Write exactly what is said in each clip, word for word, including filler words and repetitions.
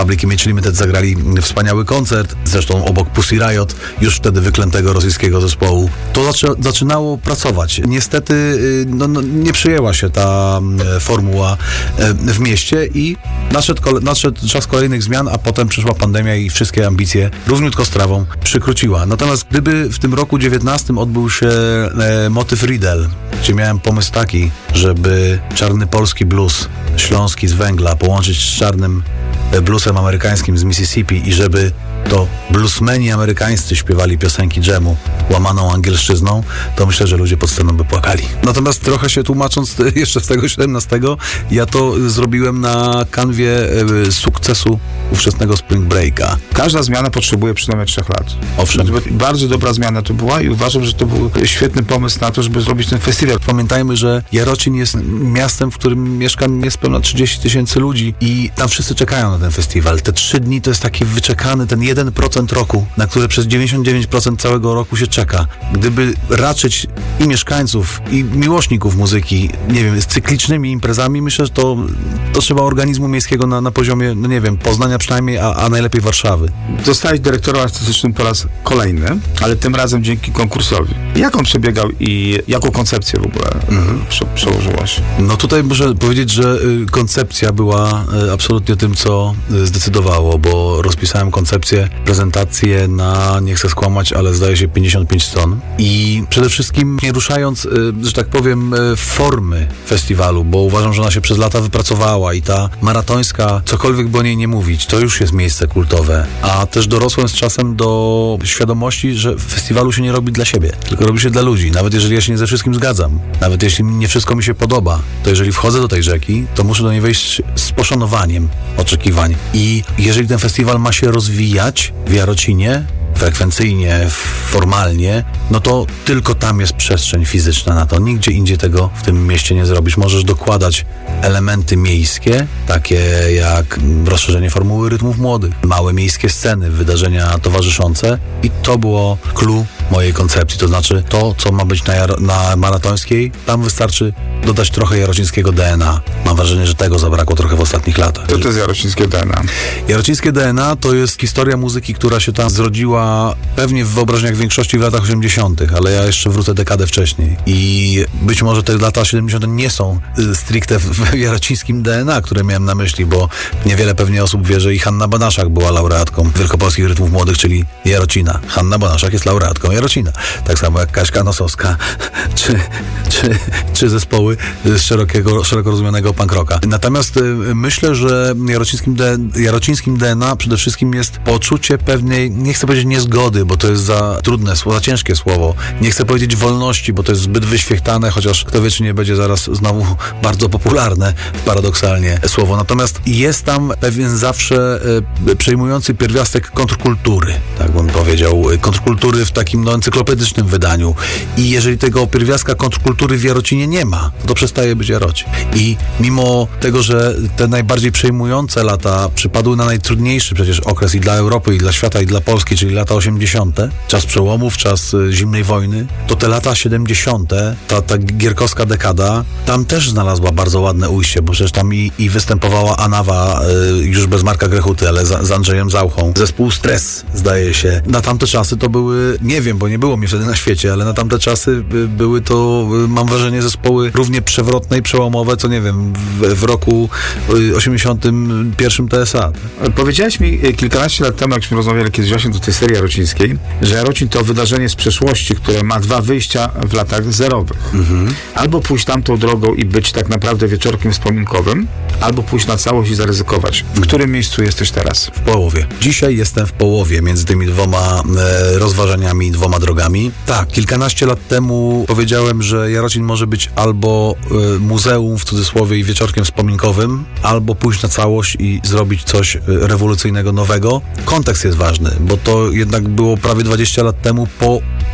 Public Image Limited zagrali wspaniały koncert, zresztą obok Pussy Riot, już wtedy wyklętego rosyjskiego zespołu. To zaczę- zaczynało pracować. Niestety no, no, nie przyjęła się ta e, formuła e, w mieście i nadszedł, kole- nadszedł czas kolejnych zmian, a potem przyszła pandemia i wszystkie ambicje równiutko z trawą przykróciła. Natomiast gdyby w tym roku dziewiętnastym odbył się e, motyw Riddle, gdzie miałem pomysł taki, żeby czarny polski blues, śląski z węgla połączyć z czarnym bluesem amerykańskim z Mississippi i żeby to bluesmeni amerykańscy śpiewali piosenki dżemu łamaną angielszczyzną, to myślę, że ludzie pod sceną by płakali. Natomiast trochę się tłumacząc jeszcze z tego siedemnastego, ja to zrobiłem na kanwie sukcesu ówczesnego Spring Breaka. Każda zmiana potrzebuje przynajmniej trzech lat. Owszem. Bardzo dobra zmiana to była i uważam, że to był świetny pomysł na to, żeby zrobić ten festiwal. Pamiętajmy, że Jarocin jest miastem, w którym mieszka niespełna trzydzieści tysięcy ludzi i tam wszyscy czekają na ten festiwal. Te trzy dni to jest taki wyczekany, ten jeden procent roku, na który przez dziewięćdziesiąt dziewięć procent całego roku się czeka. Gdyby raczyć i mieszkańców, i miłośników muzyki, nie wiem, z cyklicznymi imprezami, myślę, że to, to trzeba organizmu miejskiego na, na poziomie, no nie wiem, Poznania przynajmniej, a, a najlepiej Warszawy. Zostałeś dyrektorem artystycznym po raz kolejny, ale tym razem dzięki konkursowi. Jak on przebiegał i jaką koncepcję w ogóle mhm. prze, przełożyłaś? No tutaj muszę powiedzieć, że y, koncepcja była y, absolutnie tym, co y, zdecydowało, bo rozpisałem koncepcję, prezentację na, nie chcę skłamać, ale zdaje się pięćdziesiąt pięć stron i przede wszystkim nie ruszając, y, że tak powiem, y, formy festiwalu, bo uważam, że ona się przez lata wypracowała i ta maratońska, cokolwiek by o niej nie mówić, to już jest miejsce kultowe, a też dorosłem z czasem do świadomości, że w festiwalu się nie robi dla siebie, tylko robi się dla ludzi, nawet jeżeli ja się nie ze wszystkim zgadzam, nawet jeśli nie wszystko mi się podoba, to jeżeli wchodzę do tej rzeki, to muszę do niej wejść z poszanowaniem oczekiwań i jeżeli ten festiwal ma się rozwijać w Jarocinie, frekwencyjnie, formalnie, no to tylko tam jest przestrzeń fizyczna na to. Nigdzie indziej tego w tym mieście nie zrobisz. Możesz dokładać elementy miejskie, takie jak rozszerzenie formuły rytmów młodych, małe miejskie sceny, wydarzenia towarzyszące i to było clue mojej koncepcji, to znaczy to, co ma być na, Jar- na maratońskiej, tam wystarczy dodać trochę jarocińskiego D N A. Mam wrażenie, że tego zabrakło trochę w ostatnich latach. Co to jest jarocińskie D N A? Jarocińskie D N A to jest historia muzyki, która się tam zrodziła pewnie w wyobraźniach większości w latach osiemdziesiątych, ale ja jeszcze wrócę dekadę wcześniej. I być może te lata siedemdziesiąte nie są stricte w jarocińskim D N A, które miałem na myśli, bo niewiele pewnie osób wie, że i Hanna Banaszak była laureatką Wielkopolskich Rytmów Młodych, czyli Jarocina. Hanna Banaszak jest laureatką Jarocina. Tak samo jak Kaśka Nosowska, czy, czy, czy zespoły z szerokiego, szeroko rozumianego punk rocka. Natomiast y, myślę, że jarocińskim, D, jarocińskim D N A przede wszystkim jest poczucie pewnej, nie chcę powiedzieć niezgody, bo to jest za trudne słowo, za ciężkie słowo. Nie chcę powiedzieć wolności, bo to jest zbyt wyświechtane, chociaż kto wie, czy nie będzie zaraz znowu bardzo popularne, paradoksalnie, słowo. Natomiast jest tam pewien zawsze e, przejmujący pierwiastek kontrkultury, tak bym powiedział. Kontrkultury w takim no, encyklopedycznym wydaniu. I jeżeli tego pierwiastka kontrkultury w Jarocinie nie ma, to przestaje być Jarocin. I mimo tego, że te najbardziej przejmujące lata przypadły na najtrudniejszy przecież okres i dla Europy, i dla świata, i dla Polski, czyli lata osiemdziesiąte, czas przełomów, czas y, zimnej wojny, to te lata siedemdziesiąte, ta, ta gierkowska dekada, tam też znalazła bardzo ładne ujście, bo przecież tam i, i występowała Anawa, y, już bez Marka Grechuty, ale za, z Andrzejem Zauchą. Zespół Stres, zdaje się. Na tamte czasy to były, nie wiem, bo nie było mnie wtedy na świecie, ale na tamte czasy y, były to, y, mam wrażenie, zespoły równie przewrotne i przełomowe, co nie wiem, w, w roku y, osiemdziesiątym pierwszym T S A. Powiedziałeś mi kilkanaście lat temu, jakśmy rozmawiali kiedyś właśnie do tej serii jarocińskiej, że Jarocin to wydarzenie z przeszłości, które ma dwa wyjścia w latach zerowych. Mhm. Albo pójść tamtą drogą i być tak naprawdę wieczorkiem wspominkowym, albo pójść na całość i zaryzykować. W którym miejscu jesteś teraz? W połowie. Dzisiaj jestem w połowie między tymi dwoma e, rozważaniami, dwoma drogami. Tak, kilkanaście lat temu powiedziałem, że Jarocin może być albo e, muzeum w cudzysłowie i wieczorkiem wspominkowym, albo pójść na całość i zrobić coś e, rewolucyjnego, nowego. Kontekst jest ważny, bo to jednak było prawie dwadzieścia lat temu po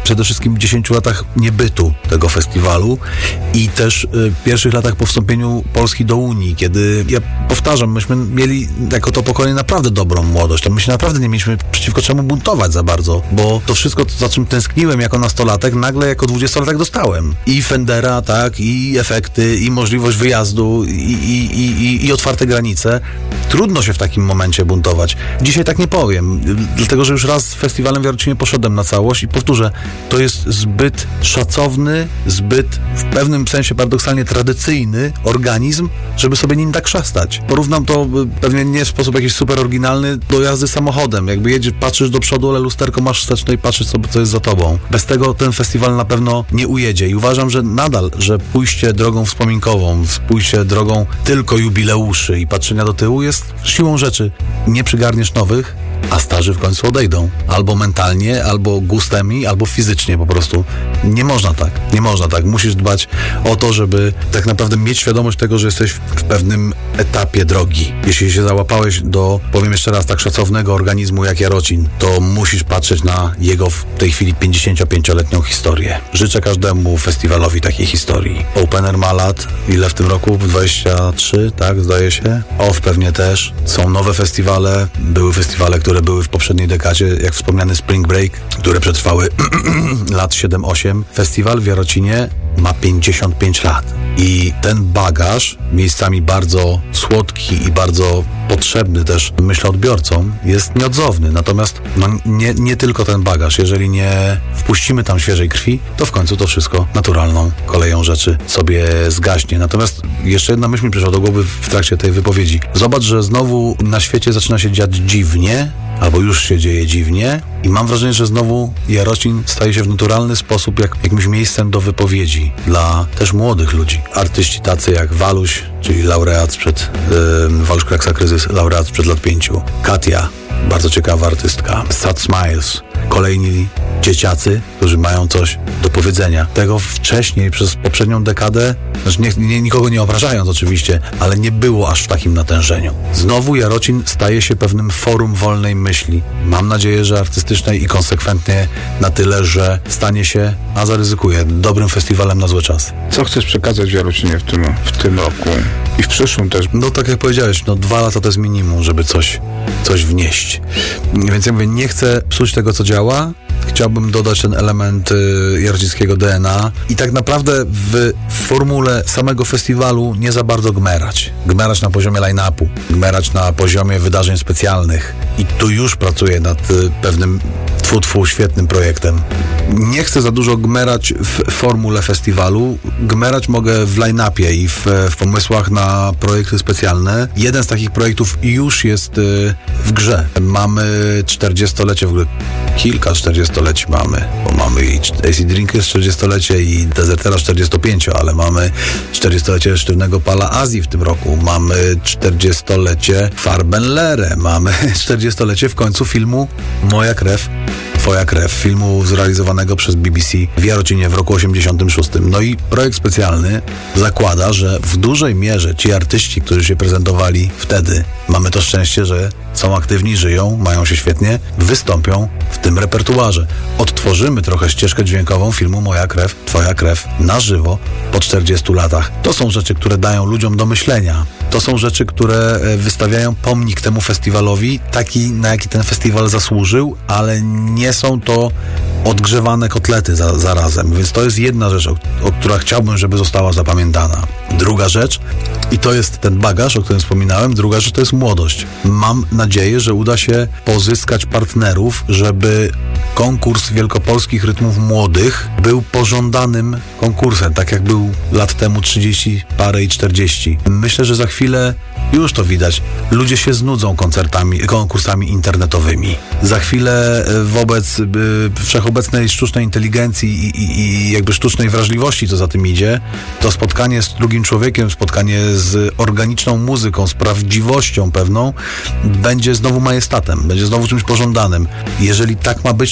przede wszystkim w dziesięciu latach niebytu tego festiwalu i też y, pierwszych latach po wstąpieniu Polski do Unii, kiedy, ja powtarzam, myśmy mieli jako to pokolenie naprawdę dobrą młodość, to my się naprawdę nie mieliśmy przeciwko czemu buntować za bardzo, bo to wszystko, za czym tęskniłem jako nastolatek, nagle jako dwudziestolatek dostałem. I Fendera, tak, i efekty, i możliwość wyjazdu, i, i, i, i otwarte granice. Trudno się w takim momencie buntować. Dzisiaj tak nie powiem, dlatego, że już raz z festiwalem w Jarocinie poszedłem na całość i powtórzę, to jest zbyt szacowny, zbyt w pewnym sensie paradoksalnie tradycyjny organizm, żeby sobie nim tak szastać. Porównam to pewnie nie w sposób jakiś super oryginalny do jazdy samochodem. Jakby jedziesz, patrzysz do przodu, ale lusterko masz wsteczne i patrzysz sobie, co jest za tobą. Bez tego ten festiwal na pewno nie ujedzie i uważam, że nadal, że pójście drogą wspominkową, pójście drogą tylko jubileuszy i patrzenia do tyłu jest siłą rzeczy. Nie przygarniesz nowych, a starzy w końcu odejdą. Albo mentalnie, albo gustami, albo fizycznie po prostu. Nie można tak. Nie można tak. Musisz dbać o to, żeby tak naprawdę mieć świadomość tego, że jesteś w pewnym etapie drogi. Jeśli się załapałeś do, powiem jeszcze raz, tak szacownego organizmu jak Jarocin, to musisz patrzeć na jego w tej chwili pięćdziesięciopięcioletnią historię. Życzę każdemu festiwalowi takiej historii. Open Air ma lat. Ile w tym roku? dwadzieścia trzy, tak? Zdaje się. O W pewnie też. Są nowe festiwale. Były festiwale, które były w poprzedniej dekadzie, jak wspomniany Spring Break, które przetrwały lat siedem osiem. Festiwal w Jarocinie ma pięćdziesiąt pięć lat. I ten bagaż, miejscami bardzo słodki i bardzo potrzebny też, myślę, odbiorcom, jest nieodzowny. Natomiast no, nie, nie tylko ten bagaż. Jeżeli nie wpuścimy tam świeżej krwi, to w końcu to wszystko naturalną koleją rzeczy sobie zgaśnie. Natomiast jeszcze jedna myśl mi przyszła do głowy w trakcie tej wypowiedzi. Zobacz, że znowu na świecie zaczyna się dziać dziwnie, albo już się dzieje dziwnie i mam wrażenie, że znowu Jarocin staje się w naturalny sposób jak, jakimś miejscem do wypowiedzi dla też młodych ludzi. Artyści tacy jak Waluś, czyli laureat sprzed, yy, Waluś Kraksa Kryzys, laureat sprzed lat pięciu. Katia, bardzo ciekawa artystka. Sad Smiles, kolejni dzieciacy, którzy mają coś do powiedzenia. Tego wcześniej, przez poprzednią dekadę, znaczy nie, nie, nikogo nie obrażając oczywiście, ale nie było aż w takim natężeniu. Znowu Jarocin staje się pewnym forum wolnej myśli. Mam nadzieję, że artystycznej i konsekwentnie na tyle, że stanie się, a zaryzykuję, dobrym festiwalem na złe czasy. Co chcesz przekazać w Jarocinie w tym, w tym roku i w przyszłym też? No tak jak powiedziałeś, no dwa lata to jest minimum, żeby coś, coś wnieść. Więc ja mówię, nie chcę psuć tego, co działa. Chciałbym dodać ten element y, jarocińskiego D N A i tak naprawdę w, w formule samego festiwalu nie za bardzo gmerać. Gmerać na poziomie line-upu, gmerać na poziomie wydarzeń specjalnych i tu już pracuję nad y, pewnym tfu, tfu, świetnym projektem. Nie chcę za dużo gmerać w formule festiwalu. Gmerać mogę w line-upie i w, w pomysłach na projekty specjalne. Jeden z takich projektów już jest y, w grze. Mamy czterdziestolecie, w ogóle kilka czterdziestoleci mamy, bo mamy i A C Drinkers czterdziestolecie i Desertera czterdziestopięcio, ale mamy czterdziestolecie Sztywnego Pala Azji w tym roku, mamy czterdziestolecie Farbenlere, mamy czterdziestolecie w końcu filmu Moja krew, Twoja krew, filmu zrealizowanego przez B B C w Jarocinie w roku osiemdziesiątym szóstym. No i projekt specjalny zakłada, że w dużej mierze ci artyści, którzy się prezentowali wtedy, mamy to szczęście, że są aktywni, żyją, mają się świetnie, wystąpią w tym repertuarze. Odtworzymy trochę ścieżkę dźwiękową filmu Moja krew, Twoja krew na żywo po czterdziestu latach. To są rzeczy, które dają ludziom do myślenia. To są rzeczy, które wystawiają pomnik temu festiwalowi, taki, na jaki ten festiwal zasłużył, ale nie są to odgrzewane kotlety za, zarazem. Więc to jest jedna rzecz, o, o która chciałbym, żeby została zapamiętana. Druga rzecz, i to jest ten bagaż, o którym wspominałem, druga rzecz to jest młodość. Mam nadzieję, że uda się pozyskać partnerów, żeby konkurs wielkopolskich rytmów młodych był pożądanym konkursem, tak jak był lat temu trzydzieści parę i czterdzieści. Myślę, że za chwilę już to widać. Ludzie się znudzą koncertami, konkursami internetowymi. Za chwilę wobec y, wszechobecnej sztucznej inteligencji i, i, i jakby sztucznej wrażliwości, co za tym idzie, to spotkanie z drugim człowiekiem, spotkanie z organiczną muzyką, z prawdziwością pewną, będzie znowu majestatem, będzie znowu czymś pożądanym. Jeżeli tak ma być,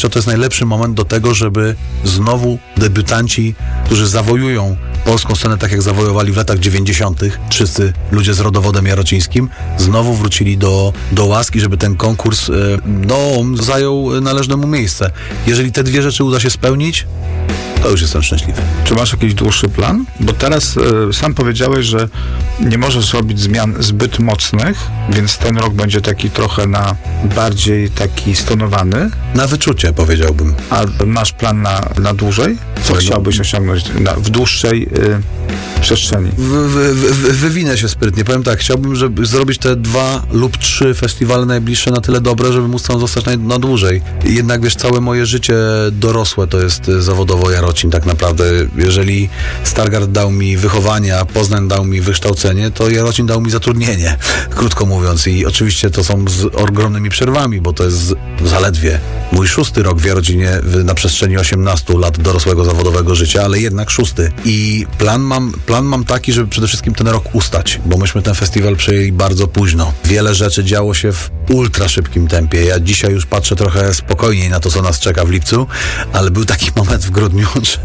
dwadzieścia to jest najlepszy moment do tego, żeby znowu debiutanci, którzy zawojują polską scenę tak jak zawojowali w latach dziewięćdziesiątych, wszyscy ludzie z rodowodem jarocińskim, znowu wrócili do, do łaski, żeby ten konkurs no, zajął należne mu miejsce. Jeżeli te dwie rzeczy uda się spełnić, to już jestem szczęśliwy. Czy masz jakiś dłuższy plan? Bo teraz y, sam powiedziałeś, że nie możesz robić zmian zbyt mocnych, więc ten rok będzie taki trochę na bardziej taki stonowany. Na wyczucie, powiedziałbym. A masz plan na, na dłużej? Co no, chciałbyś osiągnąć na, w dłuższej y, przestrzeni? W, w, w, wywinę się sprytnie. Powiem tak, chciałbym, żeby zrobić te dwa lub trzy festiwale najbliższe na tyle dobre, żeby móc tam zostać na, na dłużej. Jednak wiesz, całe moje życie dorosłe to jest zawodowo Jarocin tak naprawdę. Jeżeli Stargard dał mi wychowanie, a Poznań dał mi wykształcenie, to Jarocin dał mi zatrudnienie, krótko mówiąc. I oczywiście to są z ogromnymi przerwami, bo to jest zaledwie mój szósty rok w Jarocinie na przestrzeni osiemnastu lat dorosłego zawodowego życia, ale jednak szósty. I plan mam, plan mam taki, żeby przede wszystkim ten rok ustać, bo myśmy ten festiwal przejęli bardzo późno. Wiele rzeczy działo się w ultra szybkim tempie. Ja dzisiaj już patrzę trochę spokojniej na to, co nas czeka w lipcu, ale był taki moment w grudniu, że,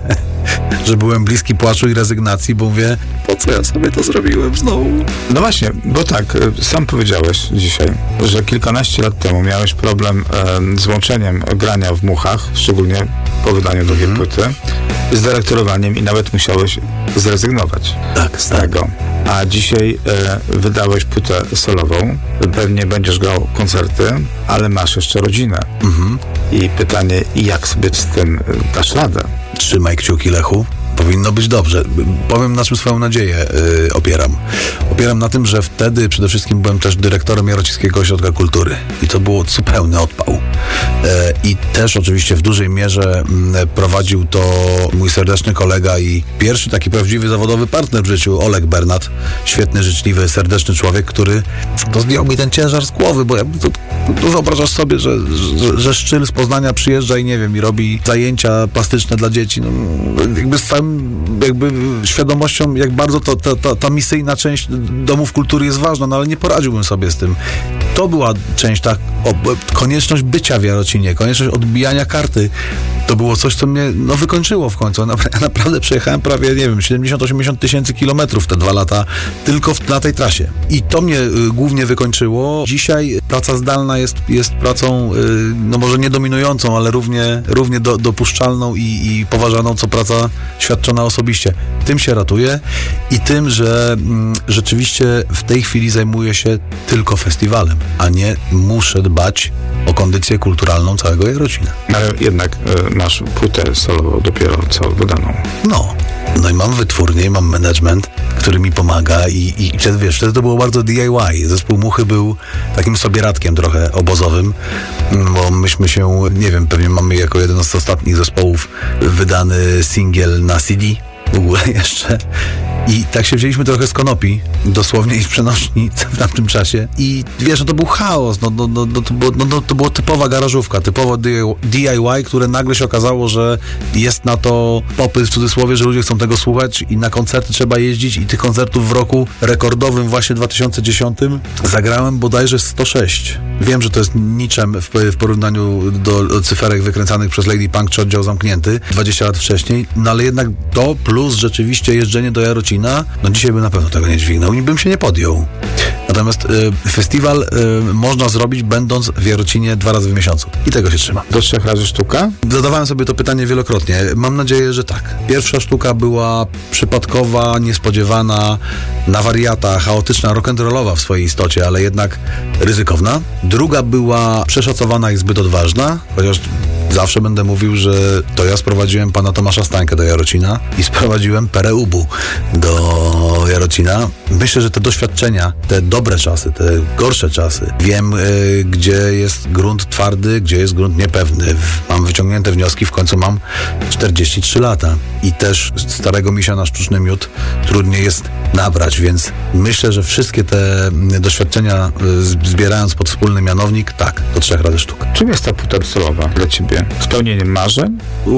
że byłem bliski płaczu i rezygnacji, bo mówię, po co ja sobie to zrobiłem znowu? No właśnie, bo tak, sam powiedziałeś dzisiaj, że kilkanaście lat temu miałeś problem e, z łączeniem grania w Muchach, szczególnie po wydaniu drugiej mm. płyty, z dyrektorowaniem i nawet musiałeś zrezygnować tak, z tego. A dzisiaj e, wydałeś płytę solową, pewnie będziesz grał koncerty, ale masz jeszcze rodzinę. Mm-hmm. I pytanie, jak sobie z tym dasz radę? Trzymaj kciuki, Lechu. Powinno być dobrze. Powiem, na czym swoją nadzieję yy, opieram. Opieram na tym, że wtedy przede wszystkim byłem też dyrektorem Jarocińskiego Ośrodka Kultury i to było zupełny odpał. Yy, I też oczywiście w dużej mierze yy, prowadził to mój serdeczny kolega i pierwszy taki prawdziwy zawodowy partner w życiu, Oleg Bernat. Świetny, życzliwy, serdeczny człowiek, który to zdjął mi ten ciężar z głowy, bo ja, to, to wyobrażasz sobie, że, że, że Szczyl z Poznania przyjeżdża i nie wiem, i robi zajęcia plastyczne dla dzieci. No, jakby z całym jakby świadomością, jak bardzo to, to, to, ta misyjna część domów kultury jest ważna, no ale nie poradziłbym sobie z tym. To była część, ta o, konieczność bycia w Jarocinie, konieczność odbijania karty. To było coś, co mnie no, wykończyło w końcu. Ja naprawdę przejechałem prawie, nie wiem, siedemdziesiąt osiemdziesiąt tysięcy kilometrów te dwa lata tylko w, na tej trasie. I to mnie y, głównie wykończyło. Dzisiaj praca zdalna jest, jest pracą, y, no może nie dominującą, ale równie, równie do, dopuszczalną i, i poważaną, co praca świadczona osobiście. Tym się ratuję i tym, że mm, rzeczywiście w tej chwili zajmuję się tylko festiwalem, a nie muszę dbać o kondycję kulturalną całego Jarocina. Ale jednak y, masz płytę solową dopiero co wydaną. No. No i mam wytwórnię, i mam management, który mi pomaga i, i, i wtedy, wiesz, wtedy to było bardzo D I Y. Zespół Muchy był takim sobie radkiem trochę obozowym, bo myśmy się, nie wiem, pewnie mamy jako jeden z ostatnich zespołów wydany singiel na C D w ogóle jeszcze. I tak się wzięliśmy trochę z konopi, dosłownie i w przenośni w tamtym czasie. I wiesz, no to był chaos, no, no, no, no, to, było, no, no to było typowa garażówka, typowo D I Y, które nagle się okazało, że jest na to popyt w cudzysłowie, że ludzie chcą tego słuchać i na koncerty trzeba jeździć i tych koncertów w roku rekordowym właśnie dwa tysiące dziesiątym zagrałem bodajże sto sześć. Wiem, że to jest niczym w, w porównaniu do, do cyferek wykręcanych przez Lady Punk czy Oddział Zamknięty dwadzieścia lat wcześniej, no ale jednak to plus rzeczywiście jeżdżenie do Jarocina, no dzisiaj bym na pewno tego nie dźwignął i bym się nie podjął. Natomiast y, festiwal y, można zrobić będąc w Jarocinie dwa razy w miesiącu. I tego się trzymam. Do trzech razy sztuka? Zadawałem sobie to pytanie wielokrotnie. Mam nadzieję, że tak. Pierwsza sztuka była przypadkowa, niespodziewana, na wariata, chaotyczna, rock'n'rollowa w swojej istocie, ale jednak ryzykowna. Druga była przeszacowana i zbyt odważna, chociaż zawsze będę mówił, że to ja sprowadziłem pana Tomasza Stańkę do Jarocina i sprowadziłem Perę Ubu do Jarocina. Myślę, że te doświadczenia, te dobre czasy, te gorsze czasy, wiem, y, gdzie jest grunt twardy, gdzie jest grunt niepewny. Mam wyciągnięte wnioski, w końcu mam czterdzieści trzy lata i też starego misia na sztuczny miód trudniej jest nabrać, więc myślę, że wszystkie te doświadczenia y, zbierając pod wspólny mianownik, tak, do trzech razy sztuka. Czym jest ta płyta solowa dla ciebie? życie? Spełnieniem marzeń?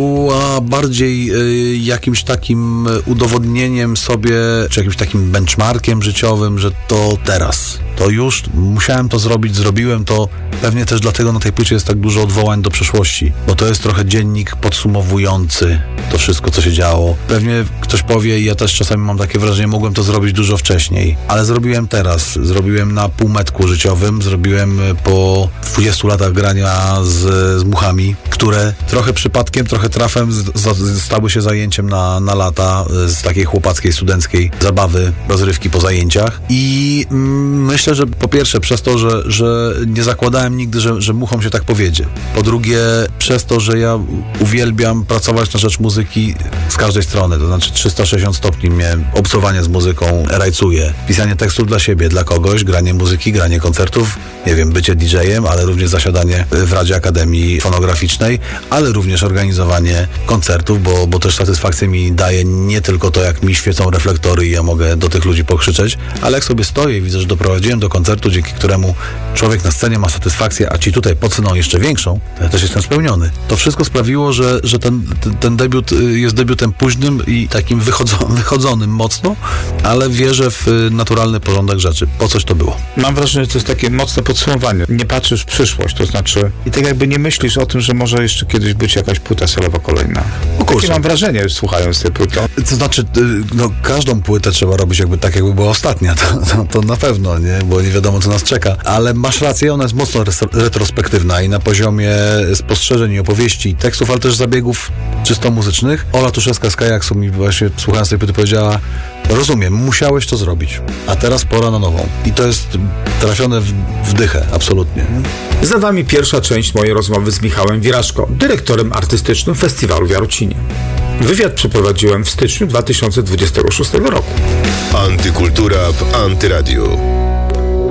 A bardziej y, jakimś takim udowodnieniem sobie, czy jakimś takim benchmarkiem życiowym, że to teraz, to już musiałem to zrobić, zrobiłem to. Pewnie też dlatego na tej płycie jest tak dużo odwołań do przeszłości, bo to jest trochę dziennik podsumowujący to wszystko, co się działo. Pewnie ktoś powie, i ja też czasami mam takie wrażenie, mogłem to zrobić dużo wcześniej, ale zrobiłem teraz. Zrobiłem na półmetku życiowym, zrobiłem po dwudziestu latach grania z, z muchami, które trochę przypadkiem, trochę trafem z, z, stały się zajęciem na, na lata z takiej chłopackiej, studenckiej zabawy, rozrywki po zajęciach. I mm, myślę, że po pierwsze przez to, że, że nie zakładałem nigdy, że, że muchom się tak powiedzie. Po drugie przez to, że ja uwielbiam pracować na rzecz muzyki z każdej strony, to znaczy trzysta sześćdziesiąt stopni mnie obcowanie z muzyką rajcuje. Pisanie tekstów dla siebie, dla kogoś, granie muzyki, granie koncertów, nie wiem, bycie didżejem, ale również zasiadanie w Radzie Akademii Fonograficznej, ale również organizowanie koncertów, bo, bo też satysfakcję mi daje nie tylko to, jak mi świecą reflektory i ja mogę do tych ludzi pokrzyczeć, ale jak sobie stoję i widzę, że doprowadziłem do koncertu, dzięki któremu człowiek na scenie ma satysfakcję, a ci tutaj pod sceną jeszcze większą, to ja też jestem spełniony. To wszystko sprawiło, że, że ten, ten, ten debiut jest debiutem późnym i takim wychodzo, wychodzonym mocno, ale wierzę w naturalny porządek rzeczy. Po coś to było. Mam wrażenie, że to jest takie mocne podsumowanie. Nie patrzysz w przyszłość, to znaczy i tak jakby nie myślisz o tym, że może jeszcze kiedyś być jakaś płyta solowa kolejna. O kurczę. Takie mam wrażenie, słuchając tej płyty. To znaczy, no, każdą płytę trzeba robić jakby tak, jakby była ostatnia. To, to, to na pewno, nie? Bo nie wiadomo, co nas czeka. Ale masz rację, ona jest mocno retrospektywna i na poziomie spostrzeżeń i opowieści i tekstów, ale też zabiegów czysto muzycznych. Ola Tuszewska z Kajaksu mi właśnie, słuchając tej płyty, powiedziała: rozumiem, musiałeś to zrobić, a teraz pora na nową. I to jest trafione w, w dychę, absolutnie. Za wami pierwsza część mojej rozmowy z Michałem Wiraszko, dyrektorem artystycznym Festiwalu w Jarocinie. Wywiad przeprowadziłem w styczniu dwa tysiące dwudziestego szóstego roku. Antykultura w Antyradiu.